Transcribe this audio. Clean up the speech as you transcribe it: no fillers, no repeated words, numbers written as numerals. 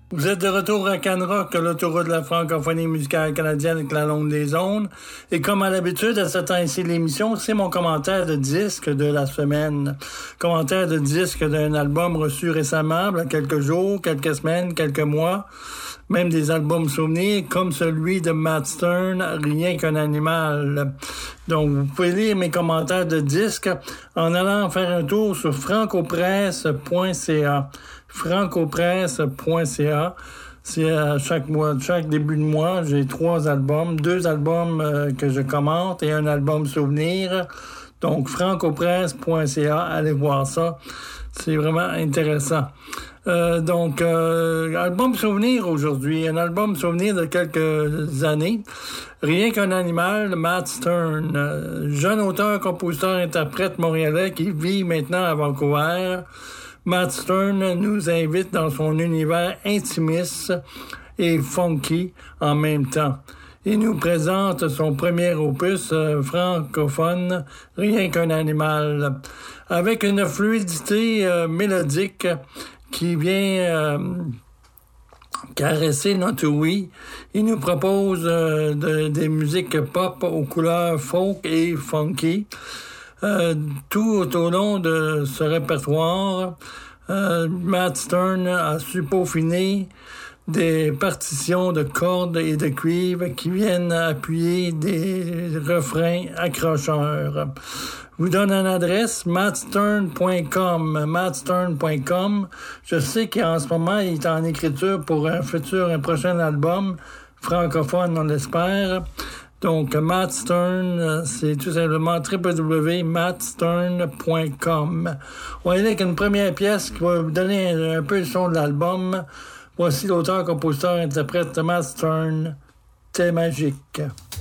Vous êtes de retour à Canrock, l'autoroute de la francophonie musicale canadienne avec la longue des ondes. Et comme à l'habitude, à ce temps-ci de l'émission, c'est mon commentaire de disque de la semaine. Commentaire de disque d'un album reçu récemment, il y a quelques jours, quelques semaines, quelques mois. Même des albums souvenirs, comme celui de Matt Stern, Rien qu'un animal. Donc, vous pouvez lire mes commentaires de disques en allant faire un tour sur francopresse.ca. francopresse.ca. C'est à chaque début de mois, j'ai 3 albums, 2 albums que je commente et un album souvenir. Donc, francopresse.ca, allez voir ça. C'est vraiment intéressant. Album souvenir aujourd'hui, un album souvenir de quelques années. Rien qu'un animal, Matt Stern, jeune auteur, compositeur, interprète montréalais qui vit maintenant à Vancouver. Matt Stern nous invite dans son univers intimiste et funky en même temps. Il nous présente son premier opus francophone, Rien qu'un animal, avec une fluidité mélodique qui vient caresser notre ouïe. Il nous propose des musiques pop aux couleurs folk et funky. Tout au long de ce répertoire, Matt Stern a su peaufiner des partitions de cordes et de cuivre qui viennent appuyer des refrains accrocheurs. Je vous donne une adresse, mattstern.com. Je sais qu'en ce moment, il est en écriture pour un prochain album francophone, on l'espère. Donc, Matt Stern, c'est tout simplement www.mattstern.com. On va aller avec une première pièce qui va vous donner un peu le son de l'album. Voici l'auteur, compositeur, interprète Matt Stern, T'es magique.